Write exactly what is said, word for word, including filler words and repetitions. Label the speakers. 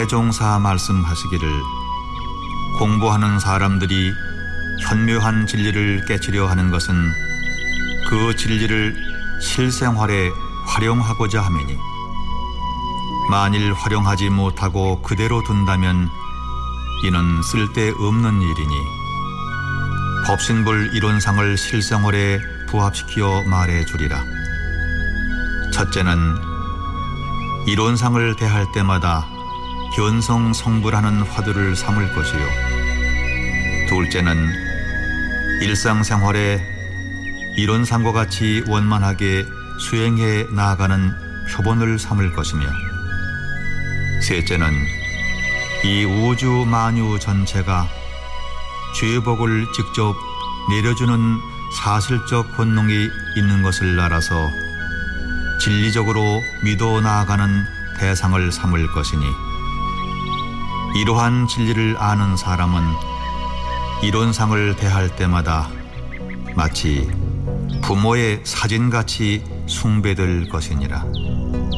Speaker 1: 대종사 말씀하시기를 공부하는 사람들이 현묘한 진리를 깨치려 하는 것은 그 진리를 실생활에 활용하고자 함이니 만일 활용하지 못하고 그대로 둔다면 이는 쓸데없는 일이니 법신불 이론상을 실생활에 부합시키어 말해주리라. 첫째는 이론상을 대할 때마다 견성성불하는 화두를 삼을 것이요, 둘째는 일상생활에 이론상과 같이 원만하게 수행해 나아가는 표본을 삼을 것이며, 셋째는 이 우주 만유 전체가 죄복을 직접 내려주는 사실적 권능이 있는 것을 알아서 진리적으로 믿어 나아가는 대상을 삼을 것이니, 이러한 진리를 아는 사람은 이론상을 대할 때마다 마치 부모의 사진같이 숭배될 것이니라.